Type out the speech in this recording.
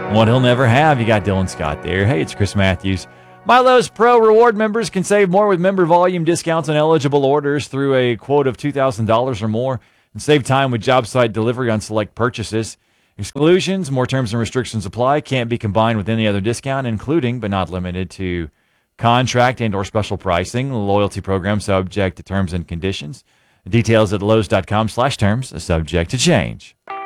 One he'll never have. You got Dylan Scott there. Hey, it's Chris Matthews. Milo's Pro Reward members can save more with member volume discounts on eligible orders through a quote of $2,000 or more and save time with job site delivery on select purchases. Exclusions, more terms and restrictions apply, can't be combined with any other discount, including but not limited to contract and or special pricing. Loyalty program subject to terms and conditions. Details at Lowe's.com/terms, subject to change.